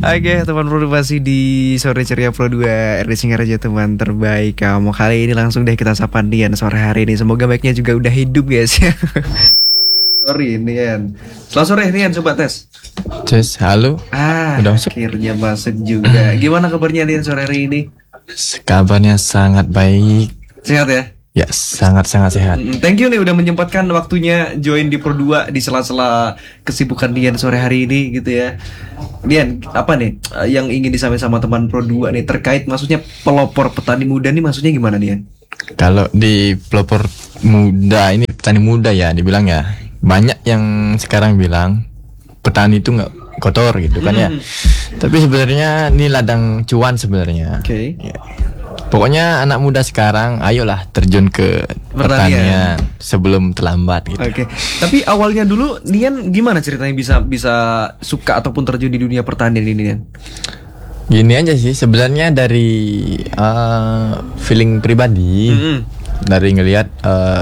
Oke, teman produksi di Sore Ceria Pro 2 RD Singaraja, teman terbaik kamu. Kali ini langsung deh kita sapa Nian sore hari ini. Semoga mic-nya juga udah hidup guys ya. Sorry Nian. Selamat sore Nian, coba tes. Tes, halo. Udah masuk? Akhirnya masuk juga. Gimana kabarnya Nian sore hari ini? Kabarnya sangat baik. Sehat ya? Ya, sangat-sangat sehat. Thank you nih udah menyempatkan waktunya join di Pro 2 di sela-sela kesibukan Dian sore hari ini gitu ya. Dian, apa nih yang ingin disampaikan sama teman Pro 2 nih terkait maksudnya pelopor petani muda nih, maksudnya gimana Dian? Kalau di pelopor muda ini, petani muda ya dibilang ya, banyak yang sekarang bilang petani itu nggak kotor gitu kan ya. Tapi sebenarnya ini ladang cuan sebenarnya. Oke. Ya. Pokoknya anak muda sekarang, ayolah terjun ke pertanian sebelum terlambat gitu. Oke. Tapi awalnya dulu Nian gimana ceritanya bisa suka ataupun terjun di dunia pertanian ini Nian? Gini aja sih sebenarnya dari feeling pribadi, dari ngelihat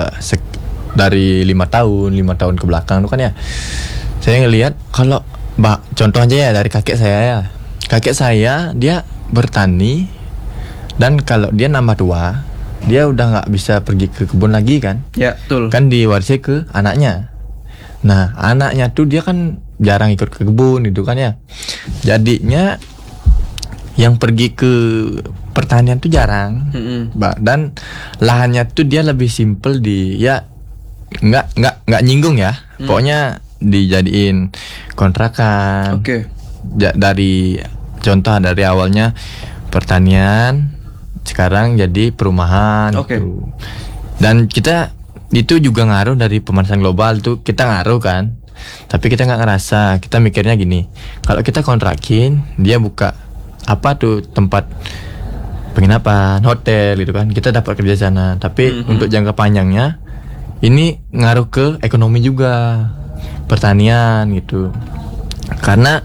dari 5 tahun ke belakang itu kan ya, saya ngelihat kalau contoh aja ya dari kakek saya ya. Kakek saya dia bertani. Dan kalau dia nambah tua, dia udah nggak bisa pergi ke kebun lagi kan? Ya, betul. Kan diwarisi ke anaknya. Nah, anaknya tuh dia kan jarang ikut ke kebun itu kan ya. Jadinya yang pergi ke pertanian tuh jarang. Dan lahannya tuh dia lebih simple ya nggak nyinggung ya. Pokoknya dijadiin kontrakan. Oke. Dari awalnya pertanian, sekarang jadi perumahan gitu. Dan kita itu juga ngaruh dari pemanasan global tuh, kita ngaruh kan. Tapi kita nggak ngerasa, kita mikirnya gini, kalau kita kontrakin, dia buka apa tuh tempat penginapan, hotel gitu kan, kita dapat kerja sana. Tapi untuk jangka panjangnya ini ngaruh ke ekonomi juga, pertanian gitu. Karena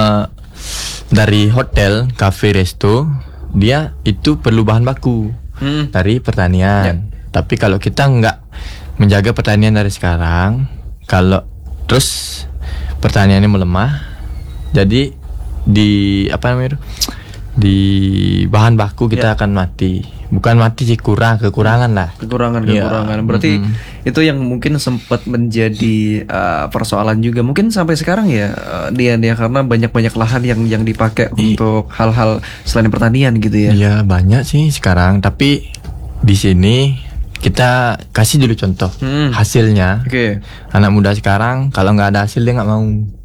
dari hotel, cafe, resto, dia itu perlu bahan baku dari pertanian. Tapi kalau kita nggak menjaga pertanian dari sekarang, kalau terus pertaniannya melemah, jadi di di bahan baku kita akan mati. Bukan mati sih, kekurangan lah. Kekurangan. Berarti itu yang mungkin sempat menjadi persoalan juga. Mungkin sampai sekarang ya Dian ya, karena banyak lahan yang dipakai untuk hal-hal selain pertanian gitu ya. Iya, banyak sih sekarang. Tapi di sini kita kasih dulu contoh hasilnya. Anak muda sekarang kalau nggak ada hasil dia nggak mau.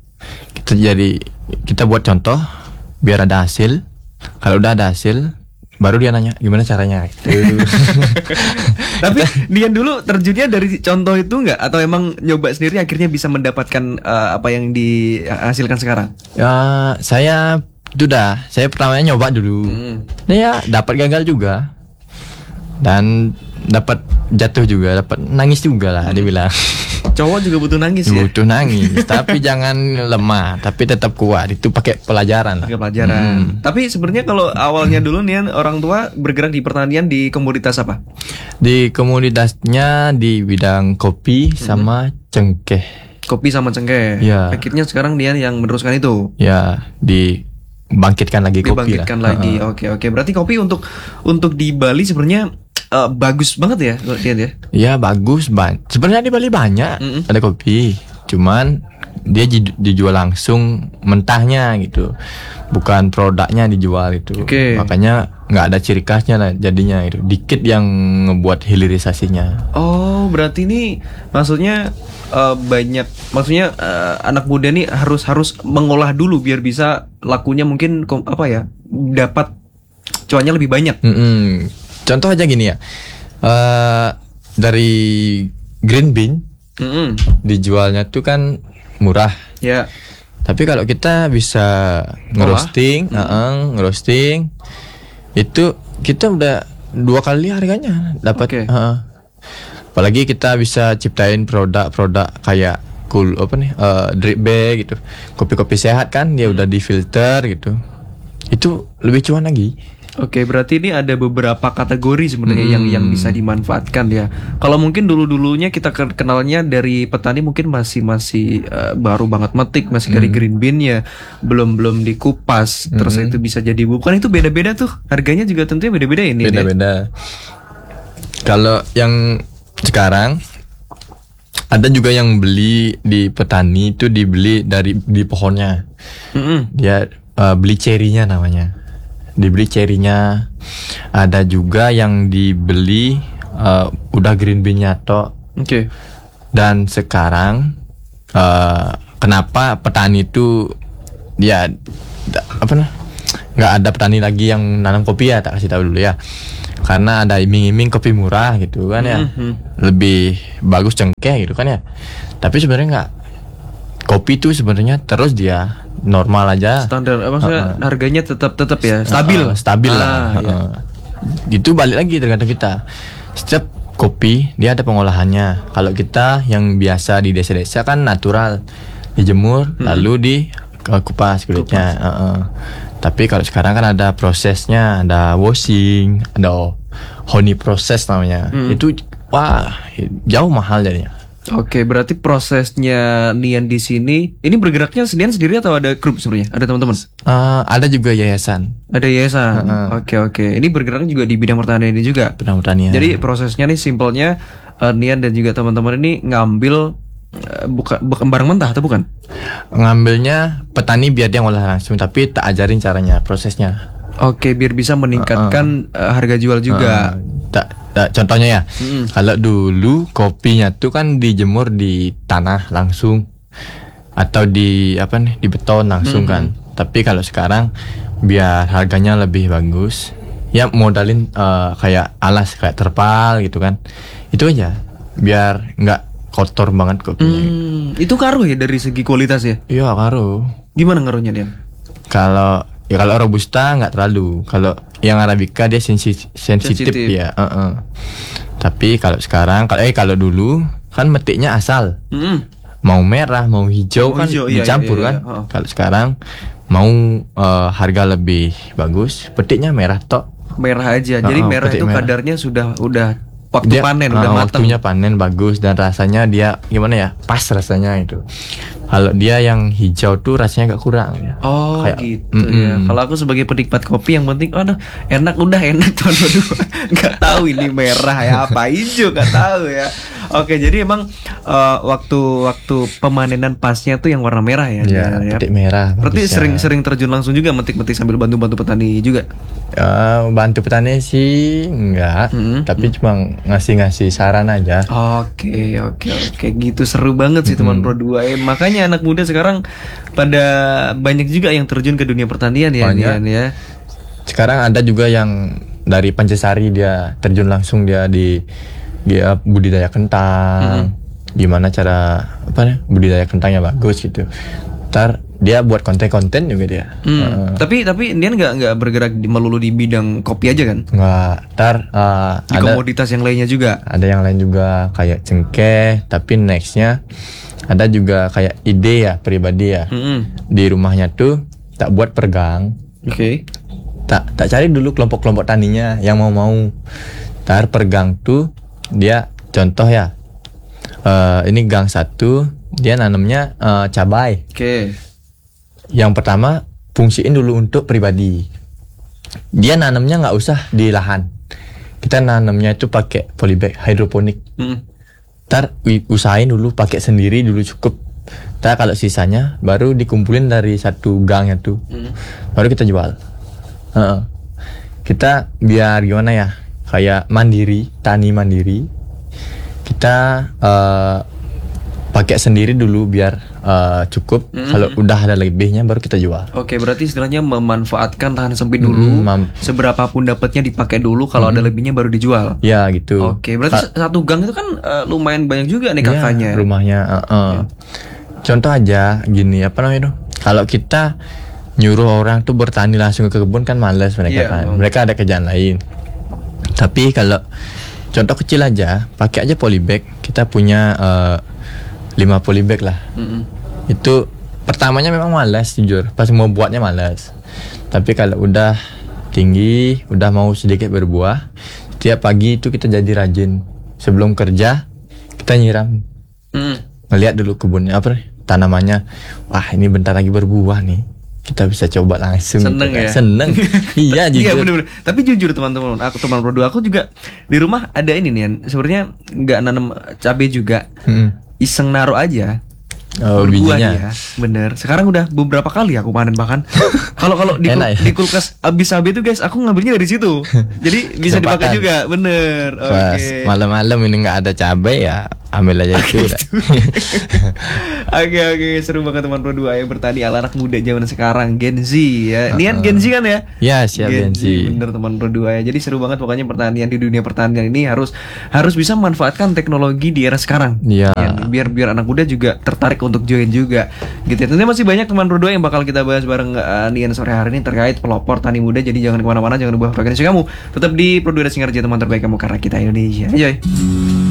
Kita buat contoh biar ada hasil. Kalau udah ada hasil, baru dia nanya gimana caranya gitu. Tapi Dian dulu terjunnya dari contoh itu nggak, atau emang nyoba sendiri akhirnya bisa mendapatkan apa yang dihasilkan sekarang? Ya, saya pertamanya nyoba dulu. Nah ya dapat gagal juga. Dan dapat jatuh juga, dapat nangis juga lah dia bilang. Cowok juga butuh nangis ya? Butuh nangis, tapi jangan lemah, tapi tetap kuat. Itu pakai pelajaran lah. Tapi sebenarnya kalau awalnya dulu nih orang tua bergerak di pertanian di komoditas apa? Di komoditasnya di bidang kopi sama cengkeh. Kopi sama cengkeh. Ya. Akhirnya sekarang dia yang meneruskan itu. Ya, dibangkitkan lagi kopi lah. Lagi. Oke. Berarti kopi untuk di Bali sebenarnya bagus banget ya, Dian ya? Iya bagus sebenarnya di Bali banyak ada kopi, cuman dia dijual langsung mentahnya gitu, bukan produknya dijual itu. Makanya nggak ada ciri khasnya lah jadinya itu, dikit yang ngebuat hilirisasinya. Oh berarti ini maksudnya maksudnya anak muda nih harus mengolah dulu biar bisa lakunya mungkin dapat cuannya lebih banyak. Contoh aja gini ya, dari green bean dijualnya tuh kan murah. Ya. Tapi kalau kita bisa ngerosting, itu kita udah 2 kali harganya dapat. Apalagi kita bisa ciptain produk kayak drip bag gitu, kopi-kopi sehat kan, dia udah difilter gitu. Itu lebih cuan lagi. Oke, berarti ini ada beberapa kategori sebenarnya yang bisa dimanfaatkan ya. Kalau mungkin dulu-dulunya kita kenalnya dari petani mungkin masih baru banget metik, masih dari green bean-nya, belum dikupas, terus itu bisa jadi bubuk. Kan itu beda-beda tuh. Harganya juga tentunya beda-beda ini. Beda-beda. Kalau yang sekarang ada juga yang beli di petani itu dibeli di pohonnya. Dia beli cerinya namanya. Dibeli cerinya. Ada juga yang dibeli udah green bean-nya tok. Oke. Dan sekarang kenapa petani itu ya nggak ada petani lagi yang nanam kopi ya, tak kasih tahu dulu ya. Karena ada iming-iming kopi murah gitu kan ya. Lebih bagus cengkeh gitu kan ya. Tapi sebenarnya nggak. Kopi itu sebenarnya terus dia normal aja. Standar maksudnya harganya tetap ya, stabil lah. Iya. Itu balik lagi tergantung kita. Setiap kopi dia ada pengolahannya. Kalau kita yang biasa di desa-desa kan natural, dijemur lalu dikupas kulitnya. Tapi kalau sekarang kan ada prosesnya, ada washing, ada honey proses namanya. Itu jauh mahal jadinya. Oke, berarti prosesnya Nian di sini ini bergeraknya sendiri atau ada grup sebenarnya? Ada teman-teman? Ada juga yayasan. Ada yayasan. Oke. Ini bergeraknya juga di bidang pertanian ini juga. Bidang pertanian. Jadi prosesnya nih simpelnya Nian dan juga teman-teman ini ngambil bukan barang mentah atau bukan? Ngambilnya petani biar dia ngolah langsung, tapi tak ajarin caranya, prosesnya. Oke, biar bisa meningkatkan harga jual juga. Contohnya ya, kalau dulu kopinya tuh kan dijemur di tanah langsung atau di beton langsung kan. Tapi kalau sekarang biar harganya lebih bagus, ya modalin kayak alas, kayak terpal gitu kan. Itu aja, biar nggak kotor banget kopinya. Itu ngaruh ya dari segi kualitas ya? Iya ngaruh. Gimana ngaruhnya dia? Kalau robusta nggak terlalu. Kalau yang arabica dia sensitif ya. Tapi kalau sekarang, kalau dulu kan metiknya asal. Mau merah, mau hijau kan dicampur kan. Kalau sekarang mau harga lebih bagus, petiknya merah tok. Merah aja. Jadi merah itu kadarnya udah waktu panen udah matang. Waktunya panen bagus dan rasanya dia gimana ya? Pas rasanya itu. Kalau dia yang hijau tuh rasanya agak kurang ya. Oh kayak, gitu ya. Kalau aku sebagai penikmat kopi yang penting enak tuh. Nggak tahu ini merah ya apa hijau nggak tahu ya. Oke, jadi emang waktu pemanenan pasnya tuh yang warna merah ya. Ya. Petik merah. Berarti sering terjun langsung juga metik-metik sambil bantu petani juga. Bantu petani sih enggak, tapi cuma ngasih saran aja. Oke, gitu seru banget sih teman Pro 2. Makanya anak muda sekarang pada banyak juga yang terjun ke dunia pertanian ya. Ya. Sekarang ada juga yang dari Pancasari dia terjun langsung dia budidaya kentang. Gimana cara budidaya kentangnya bagus gitu. Ntar dia buat konten-konten juga dia. Tapi dia nggak bergerak melulu di bidang kopi aja kan? Nggak. Ntar di komoditas yang lainnya juga. Ada yang lain juga kayak cengkeh. Tapi nextnya ada juga kayak ide ya pribadi ya. Di rumahnya tuh tak buat pergang. Oke. Tak cari dulu kelompok-kelompok taninya yang mau. Ntar pergang tuh dia contoh ya. Ini gang 1 dia nanamnya cabai. Oke. Yang pertama fungsiin dulu untuk pribadi. Dia nanamnya nggak usah di lahan. Kita nanamnya itu pakai polybag hidroponik. Ntar usahain dulu pakai sendiri dulu cukup. Ntar kalau sisanya baru dikumpulin dari satu gangnya tuh. Baru kita jual. Kita biar gimana ya? Kayak mandiri, tani mandiri. Kita pakai sendiri dulu biar cukup. Kalau udah ada lebihnya baru kita jual. Oke, berarti istilahnya memanfaatkan lahan sempit dulu. Seberapapun dapatnya dipakai dulu. Kalau ada lebihnya baru dijual. Ya gitu. Oke, berarti satu gang itu kan lumayan banyak juga nih kakaknya. Ya, rumahnya. Contoh aja gini kalau kita nyuruh orang tuh bertani langsung ke kebun kan malas mereka kan. Mereka ada kerjaan lain. Tapi kalau contoh kecil aja, pakai aja polybag. Kita punya 5 polybag lah. Itu pertamanya memang malas jujur. Pas mau buatnya malas. Tapi kalau udah 3 tinggi, udah mau sedikit berbuah. Tiap pagi itu kita jadi rajin. Sebelum kerja kita nyiram. Ngeliat dulu kebunnya tanamannya. Wah, ini bentar lagi berbuah nih. Kita bisa coba langsung. Seneng gitu, ya? Seneng. Iya jujur. Iya bener-bener. Tapi jujur teman-teman, teman Pro 2 aku juga di rumah ada ini nih. Sebenarnya nggak nanam cabai juga. Iseng naruh aja. Oh, berbuah bijinya. ya, bener. Sekarang udah beberapa kali aku panen bahkan. Kalau di, Enak ya? di kulkas habis cabai itu guys, aku ngambilnya dari situ. Jadi bisa dipakai Kesempatan. juga, bener. Pas Oke. malam-malam ini nggak ada cabai ya ambil aja itu. Oke, seru banget teman Pro 2 yang bertani ala anak muda zaman sekarang, Gen Z ya. Ini kan Gen Z kan ya? Ya siap Gen Gen Z, Z. bener teman Pro 2 ya. Jadi seru banget pokoknya pertanian di dunia pertanian ini harus bisa memanfaatkan teknologi di era sekarang. Iya. Ya, biar anak muda juga tertarik untuk join juga. Gitu ya. Tentunya masih banyak teman Pro 2 yang bakal kita bahas bareng Nian sore hari ini terkait pelopor tani muda. Jadi jangan kemana-mana, jangan ubah frekuensi kamu. Tetap di Pro 2 Racing Raja teman terbaik kamu karena kita Indonesia. Enjoy.